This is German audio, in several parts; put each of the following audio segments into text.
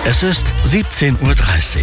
Es ist 17:30 Uhr.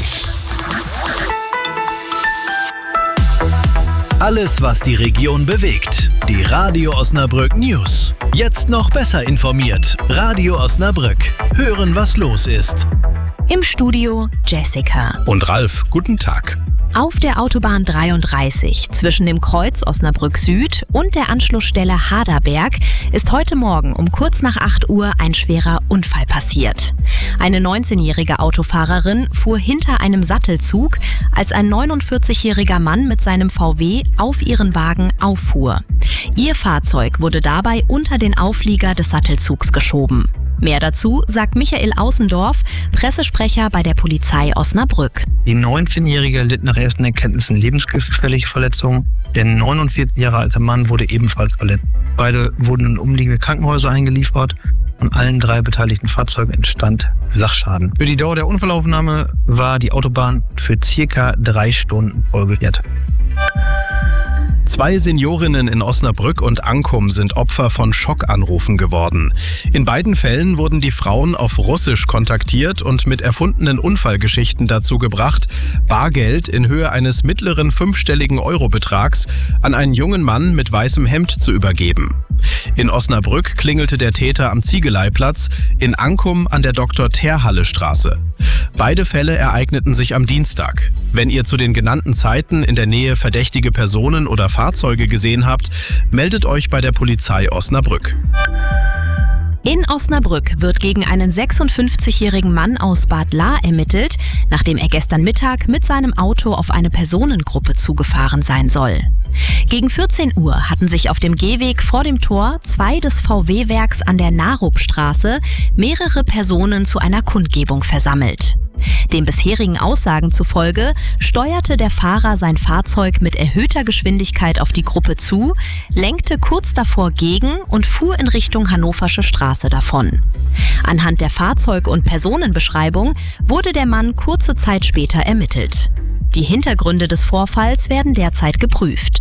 Alles, was die Region bewegt. Die Radio Osnabrück News. Jetzt noch besser informiert. Radio Osnabrück. Hören, was los ist. Im Studio Jessica und Ralf. Guten Tag. Auf der Autobahn 33 zwischen dem Kreuz Osnabrück Süd und der Anschlussstelle Haderberg ist heute Morgen um kurz nach 8 Uhr ein schwerer Unfall passiert. Eine 19-jährige Autofahrerin fuhr hinter einem Sattelzug, als ein 49-jähriger Mann mit seinem VW auf ihren Wagen auffuhr. Ihr Fahrzeug wurde dabei unter den Auflieger des Sattelzugs geschoben. Mehr dazu sagt Michael Außendorf, Pressesprecher bei der Polizei Osnabrück. Die 19-Jährige litt nach ersten Erkenntnissen lebensgefährliche Verletzungen. Der 49 Jahre alte Mann wurde ebenfalls verletzt. Beide wurden in umliegende Krankenhäuser eingeliefert. Von allen 3 beteiligten Fahrzeugen entstand Sachschaden. Für die Dauer der Unfallaufnahme war die Autobahn für ca. 3 Stunden vollgesperrt. 2 Seniorinnen in Osnabrück und Ankum sind Opfer von Schockanrufen geworden. In beiden Fällen wurden die Frauen auf Russisch kontaktiert und mit erfundenen Unfallgeschichten dazu gebracht, Bargeld in Höhe eines mittleren 5-stelligen Eurobetrags an einen jungen Mann mit weißem Hemd zu übergeben. In Osnabrück klingelte der Täter am Ziegeleiplatz, in Ankum an der Dr.-Terhalle-Straße. Beide Fälle ereigneten sich am Dienstag. Wenn ihr zu den genannten Zeiten in der Nähe verdächtige Personen oder Fahrzeuge gesehen habt, meldet euch bei der Polizei Osnabrück. In Osnabrück wird gegen einen 56-jährigen Mann aus Bad Lahr ermittelt, nachdem er gestern Mittag mit seinem Auto auf eine Personengruppe zugefahren sein soll. Gegen 14 Uhr hatten sich auf dem Gehweg vor dem Tor 2 des VW-Werks an der Narupstraße mehrere Personen zu einer Kundgebung versammelt. Den bisherigen Aussagen zufolge steuerte der Fahrer sein Fahrzeug mit erhöhter Geschwindigkeit auf die Gruppe zu, lenkte kurz davor gegen und fuhr in Richtung Hannoversche Straße davon. Anhand der Fahrzeug- und Personenbeschreibung wurde der Mann kurze Zeit später ermittelt. Die Hintergründe des Vorfalls werden derzeit geprüft.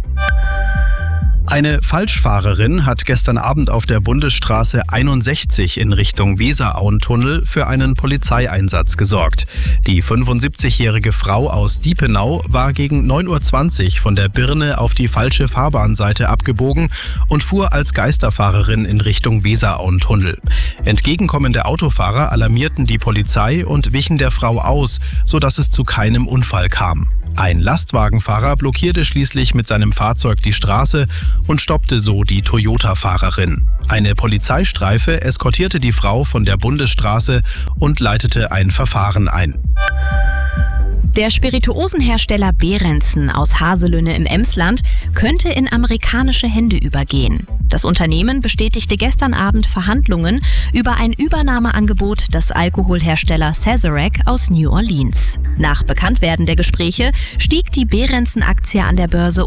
Eine Falschfahrerin hat gestern Abend auf der Bundesstraße 61 in Richtung Weserauentunnel für einen Polizeieinsatz gesorgt. Die 75-jährige Frau aus Diepenau war gegen 9:20 Uhr von der Birne auf die falsche Fahrbahnseite abgebogen und fuhr als Geisterfahrerin in Richtung Weserauentunnel. Entgegenkommende Autofahrer alarmierten die Polizei und wichen der Frau aus, sodass es zu keinem Unfall kam. Ein Lastwagenfahrer blockierte schließlich mit seinem Fahrzeug die Straße und stoppte so die Toyota-Fahrerin. Eine Polizeistreife eskortierte die Frau von der Bundesstraße und leitete ein Verfahren ein. Der Spirituosenhersteller Behrensen aus Haselünne im Emsland könnte in amerikanische Hände übergehen. Das Unternehmen bestätigte gestern Abend Verhandlungen über ein Übernahmeangebot des Alkoholherstellers Sazerac aus New Orleans. Nach Bekanntwerden der Gespräche stieg die Behrensen-Aktie an der Börse